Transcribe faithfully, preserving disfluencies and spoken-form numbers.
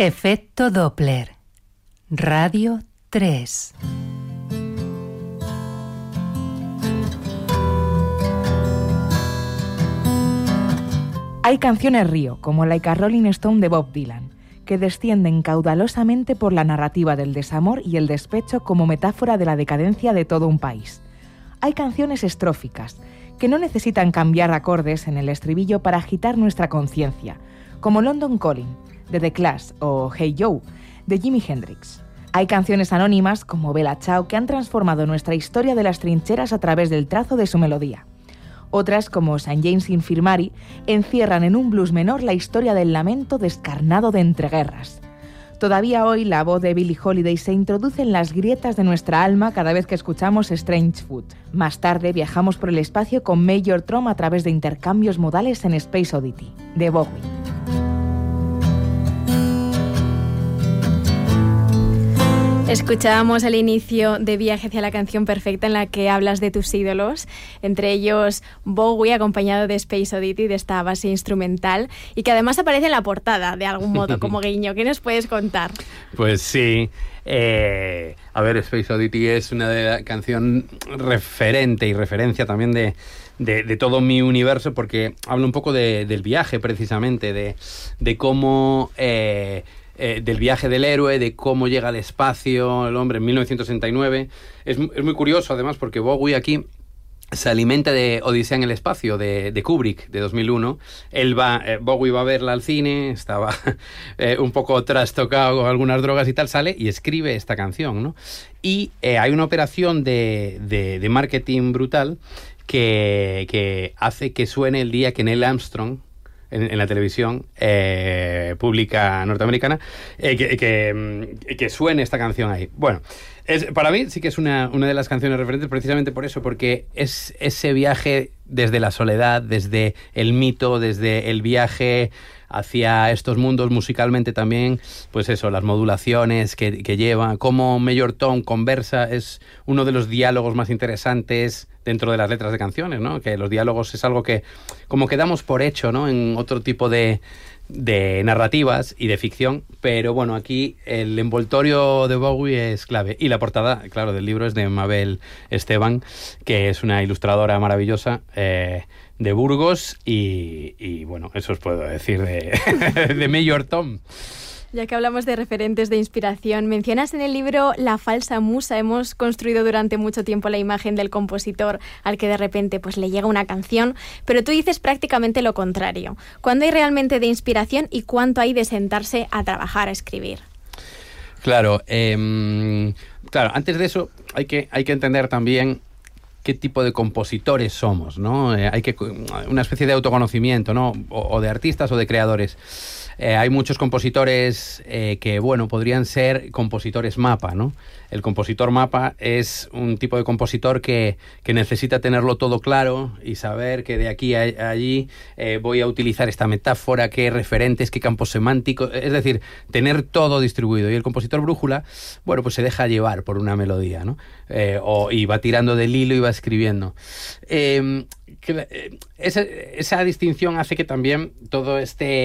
Efecto Doppler. Radio tres. Hay canciones río, como Like a Rolling Stone de Bob Dylan, que descienden caudalosamente por la narrativa del desamor y el despecho como metáfora de la decadencia de todo un país. Hay canciones estróficas, que no necesitan cambiar acordes en el estribillo para agitar nuestra conciencia, como London Calling, de The Clash, o Hey Joe, de Jimi Hendrix. Hay canciones anónimas, como Bella Ciao, que han transformado nuestra historia de las trincheras a través del trazo de su melodía. Otras, como Saint James Infirmary, encierran en un blues menor la historia del lamento descarnado de entreguerras. Todavía hoy la voz de Billie Holiday se introduce en las grietas de nuestra alma cada vez que escuchamos Strange Food. Más tarde viajamos por el espacio con Major Tom a través de intercambios modales en Space Oddity, de Bowie. Escuchábamos al inicio de Viaje hacia la canción perfecta, en la que hablas de tus ídolos, entre ellos Bowie, acompañado de Space Oddity, de esta base instrumental, y que además aparece en la portada, de algún modo, como guiño. ¿Qué nos puedes contar? Pues sí, eh, a ver, Space Oddity es una de la canción referente y referencia también de, de, de todo mi universo, porque habla un poco de, del viaje, precisamente, de, de cómo... Eh, Eh, del viaje del héroe, de cómo llega al espacio el hombre en mil novecientos sesenta y nueve. Es, es muy curioso, además, porque Bowie aquí se alimenta de Odisea en el espacio, de, de Kubrick, de dos mil uno. Él va, eh, Bowie va a verla al cine, estaba eh, un poco trastocado con algunas drogas y tal, sale y escribe esta canción, ¿no? Y eh, hay una operación de, de, de marketing brutal que, que hace que suene el día que Neil Armstrong, En, en la televisión eh, pública norteamericana, eh, que, que, que suene esta canción ahí. Bueno, es, para mí sí que es una, una de las canciones referentes, precisamente por eso, porque es ese viaje desde la soledad, desde el mito, desde el viaje hacia estos mundos musicalmente también, pues eso, las modulaciones que, que lleva, cómo Major Tom conversa, es uno de los diálogos más interesantes dentro de las letras de canciones, ¿no? Que los diálogos es algo que como que damos por hecho, ¿no? En otro tipo de, de narrativas y de ficción, pero bueno, aquí el envoltorio de Bowie es clave. Y la portada, claro, del libro es de Mabel Esteban, que es una ilustradora maravillosa, eh, de Burgos, y, y bueno, eso os puedo decir de, de Major Tom. Ya que hablamos de referentes de inspiración, mencionas en el libro la falsa musa. Hemos construido durante mucho tiempo la imagen del compositor al que de repente pues le llega una canción, pero tú dices prácticamente lo contrario. ¿Cuándo hay realmente de inspiración y cuánto hay de sentarse a trabajar, a escribir? Claro, eh, claro, antes de eso hay que, hay que entender también qué tipo de compositores somos, ¿no? Eh, hay que una especie de autoconocimiento, ¿no? O, o de artistas o de creadores. Eh, hay muchos compositores eh, que, bueno, podrían ser compositores mapa, ¿no? El compositor mapa es un tipo de compositor que, que necesita tenerlo todo claro y saber que de aquí a allí eh, voy a utilizar esta metáfora, qué referentes, qué campos semánticos, es decir, tener todo distribuido. Y el compositor brújula, bueno, pues se deja llevar por una melodía, ¿no? Eh, o, y va tirando del hilo y va escribiendo. Eh, que, eh, esa, esa distinción hace que también todo este